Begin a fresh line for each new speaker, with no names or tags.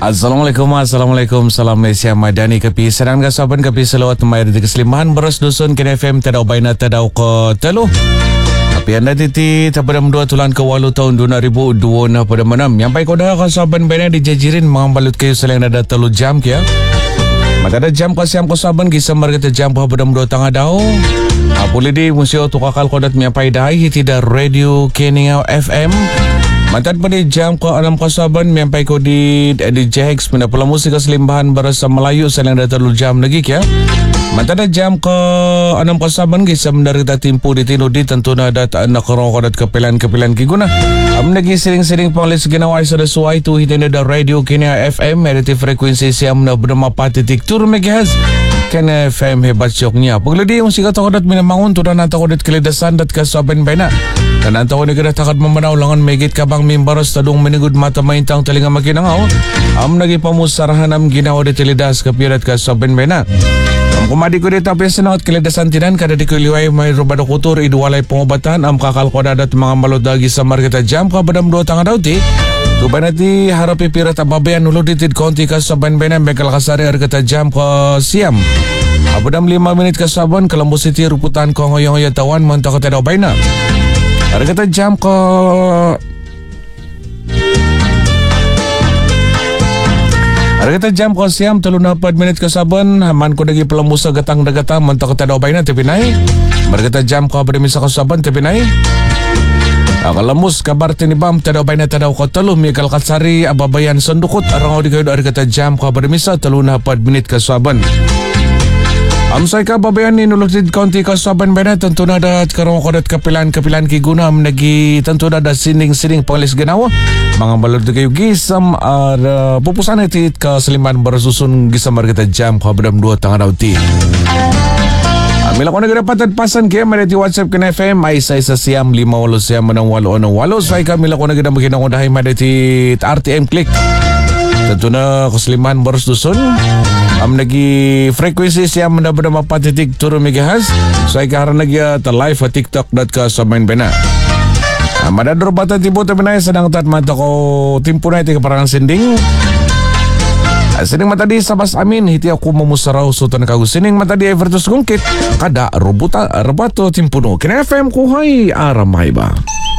Assalamualaikum. Salam Malaysia Madani kapi sedang kasaban kapi selawat mayar di keselimahan beras dusun Kini FM tadau baina tadau ke telu. Tapi anda titi tapadam 2 tulan ke 8 tahun 2026 pada menam. Yang baik koda kasaban baina dijajirin mengambalut kayu seleng ada telu jam kia. Mata ada jam kasiam kasaban kisah mereka jam padam 2 tangah dau. Boleh di museo tukakal kodat miapai dai tidak radio Kenia FM. Mantan pada jam ke 6 kasaban miampai ko di JX mendapat musik keselimbahan berasa Melayu selang dah terlalu jam lagi kia. Mantan ada jam ke 6 kasaban kisah menderita timpu di tinudi tentu ada tak nak kodat kepilan-kepilan kiguna. Lagi sering-sering panglis ginawai sudah suai tu hitin ada radio Kenia FM meriti frekuensi siam bernama 4.7 MHz. Kena FM hebat syoknya. Pagladi musik atau kodat minamangun tu dan antau kodat keledasan dat kasaban baina. Dan antau ni kena takut memenau langan megit kabang mimbaros tadung menigud mata maintang telinga makinangau. Nagi pamusarahan ginawa di teledas kepirat kasaban baina. Kumadi ko dito tapi senangat keledasan tinan kada di kuliway may rubado kutur iduwalay pengobatan kakal kodadat mga malodagi sa marketa jam kabadam 2 tangah dauti. Tubay nati harapi pirat ababayan uluditid konti kasaban baina bekal kasari arketa jam ka siam. Abadam 5 minit kasaban Kalambos City ruputan ko ngoyong yatawan monta ka tadaw baina. Arketa jam ka Arketa jam ko siam 34 minit kasaban haman ko dagi pelambusa gatang dagata monta ka tadaw baina tepinay. Arketa jam ko abadamisa kasaban tepinay. Kalambos kabar tinibam tadaw baina tadaw ko telu mikal kasari ababayan sandukot arangaw di kayo arketa jam ko abadamisa 34 minit kasaban. Amsay ka babayan ni nulutid kaunti kasaban baina tentu na ada karong kodat kapilan kiguna menagi tentu na ada sining panglis ganawa mga balod kayo gisam pupusan iti kaseliman bersusun gisam kita jam kabadam 2 tangah dauti. Mila ko na dapat pasan kaya mereti WhatsApp kena FM ay sa siam 58 siam manang 8 say ka mila ko na gida makinang udahay mereti RTM click. Tentu na kaseliman bersusun nagi frekuensi siam bernama 4.7 MHz. Saya karena lagi live at tiktok.com bena. Madador bata timpo tapi naik sedang tat mata ko timpo na iti kaparangan sending. Sining mata di sabas amin hiti aku memusarau sultan kagu sining mata di Evertus gungkit kada robato timpo no. Kena FM kuhay aramay ba.